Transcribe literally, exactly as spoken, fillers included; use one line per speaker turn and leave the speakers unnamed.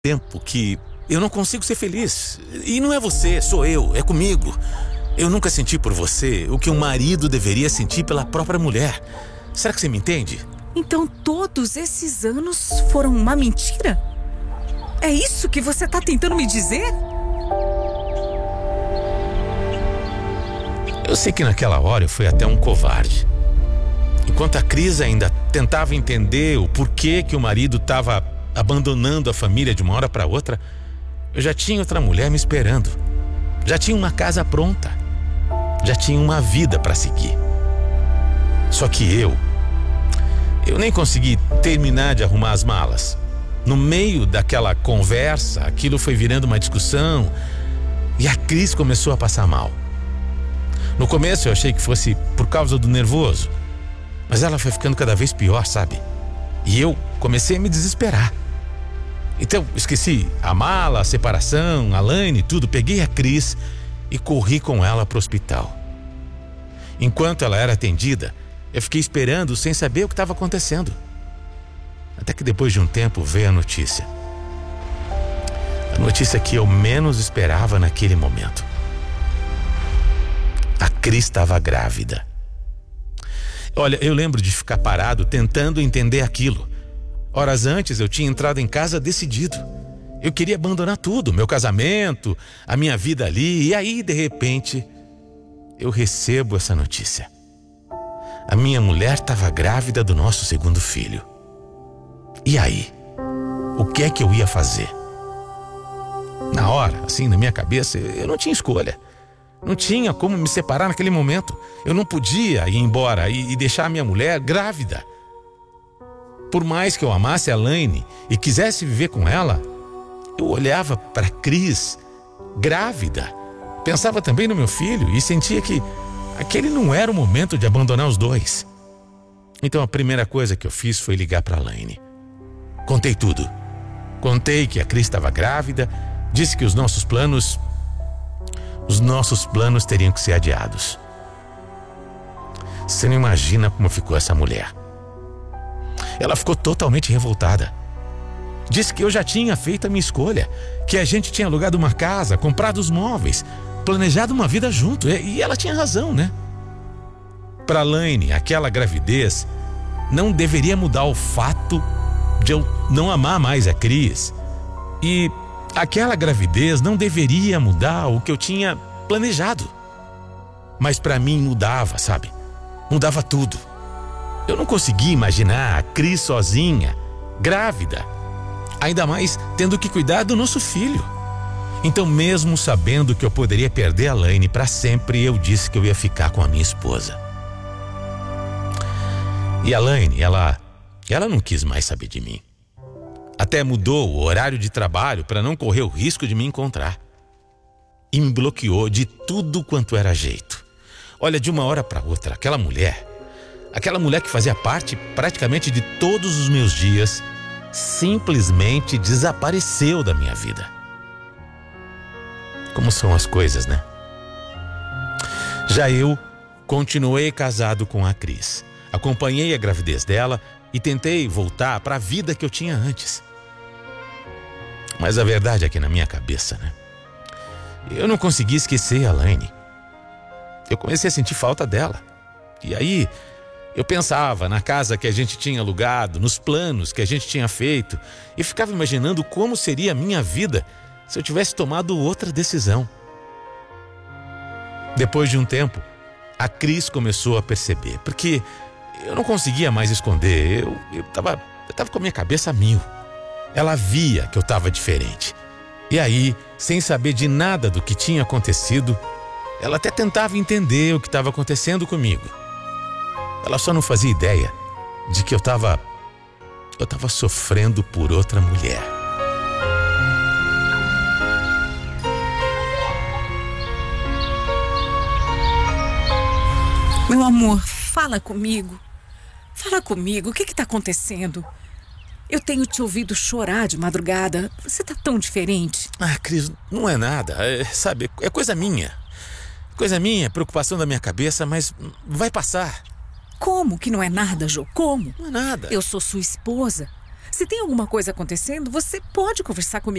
tempo que eu não consigo ser feliz. E não é você, sou eu, é comigo. Eu nunca senti por você o que um marido deveria sentir pela própria mulher. Será que você me entende?
Então todos esses anos foram uma mentira? É isso que você tá tentando me dizer?
Eu sei que naquela hora eu fui até um covarde. Enquanto a Cris ainda tentava entender o porquê que o marido estava abandonando a família de uma hora para outra, eu já tinha outra mulher me esperando. Já tinha uma casa pronta. Já tinha uma vida para seguir. Só que eu, eu nem consegui terminar de arrumar as malas. No meio daquela conversa, aquilo foi virando uma discussão e a Cris começou a passar mal. No começo eu achei que fosse por causa do nervoso, mas ela foi ficando cada vez pior, sabe? E eu comecei a me desesperar. Então esqueci a mala, a separação, a Laine, tudo. Peguei a Cris e corri com ela para o hospital. Enquanto ela era atendida, eu fiquei esperando sem saber o que estava acontecendo. Até que depois de um tempo veio a notícia. A notícia que eu menos esperava naquele momento. A Cris estava grávida. Olha, eu lembro de ficar parado tentando entender aquilo. Horas antes eu tinha entrado em casa decidido. Eu queria abandonar tudo, meu casamento, a minha vida ali. E aí, de repente, eu recebo essa notícia. A minha mulher estava grávida do nosso segundo filho. E aí? O que é que eu ia fazer? Na hora, assim, na minha cabeça, eu não tinha escolha. Não tinha como me separar naquele momento. Eu não podia ir embora e, e deixar a minha mulher grávida. Por mais que eu amasse a Laine e quisesse viver com ela, eu olhava para Cris grávida. Pensava também no meu filho e sentia que aquele não era o momento de abandonar os dois. Então a primeira coisa que eu fiz foi ligar para a Laine. Contei tudo. Contei que a Cris estava grávida, disse que os nossos planos... Os nossos planos teriam que ser adiados. Você não imagina como ficou essa mulher. Ela ficou totalmente revoltada. Disse que eu já tinha feito a minha escolha, que a gente tinha alugado uma casa, comprado os móveis, planejado uma vida junto. E ela tinha razão, né? Para Laine, aquela gravidez não deveria mudar o fato de eu não amar mais a Cris. E aquela gravidez não deveria mudar o que eu tinha planejado. Mas para mim mudava, sabe? Mudava tudo. Eu não conseguia imaginar a Cris sozinha, grávida, ainda mais tendo que cuidar do nosso filho. Então, mesmo sabendo que eu poderia perder a Laine para sempre, eu disse que eu ia ficar com a minha esposa. E a Laine, ela, ela não quis mais saber de mim. Até mudou o horário de trabalho para não correr o risco de me encontrar. E me bloqueou de tudo quanto era jeito. Olha, de uma hora para outra, aquela mulher, aquela mulher que fazia parte praticamente de todos os meus dias, simplesmente desapareceu da minha vida. Como são as coisas, né? Já eu continuei casado com a Cris. Acompanhei a gravidez dela e tentei voltar para a vida que eu tinha antes. Mas a verdade é que na minha cabeça, né? Eu não consegui esquecer a Laine. Eu comecei a sentir falta dela. E aí, eu pensava na casa que a gente tinha alugado, nos planos que a gente tinha feito, e ficava imaginando como seria a minha vida se eu tivesse tomado outra decisão. Depois de um tempo, a Cris começou a perceber, porque eu não conseguia mais esconder, eu, eu, tava, eu tava com a minha cabeça a mil. Ela via que eu estava diferente. E aí, sem saber de nada do que tinha acontecido, ela até tentava entender o que estava acontecendo comigo. Ela só não fazia ideia de que eu estava, eu estava sofrendo por outra mulher.
Meu amor, fala comigo. Fala comigo, o que está acontecendo? Eu tenho te ouvido chorar de madrugada. Você tá tão diferente.
Ah, Cris, não é nada. É, sabe, é coisa minha. Coisa minha, preocupação da minha cabeça, mas vai passar.
Como que não é nada, Jô? Como?
Não é nada.
Eu sou sua esposa. Se tem alguma coisa acontecendo, você pode conversar comigo.